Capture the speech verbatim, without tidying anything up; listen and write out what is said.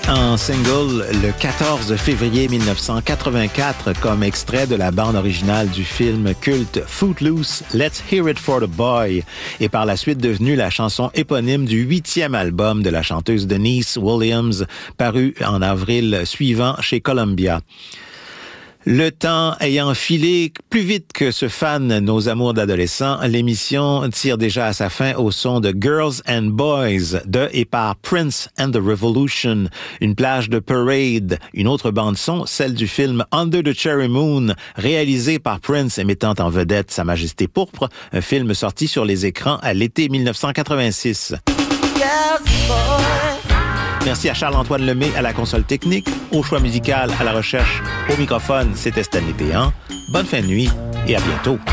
en single le quatorze février mille neuf cent quatre-vingt-quatre comme extrait de la bande originale du film culte Footloose, Let's Hear It for the Boy, et par la suite devenue la chanson éponyme du huitième album de la chanteuse Denise Williams, paru en avril suivant chez Columbia. Le temps ayant filé plus vite que ce fan Nos amours d'adolescents, l'émission tire déjà à sa fin au son de Girls and Boys de et par Prince and the Revolution, une plage de Parade, une autre bande-son, celle du film Under the Cherry Moon, réalisée par Prince et mettant en vedette Sa Majesté Pourpre, un film sorti sur les écrans à l'été mille neuf cent quatre-vingt-six. Yes, boy. Merci à Charles-Antoine Lemay à la console technique, au choix musical, à la recherche, au microphone, c'était Stanley Péan. Bonne fin de nuit et à bientôt.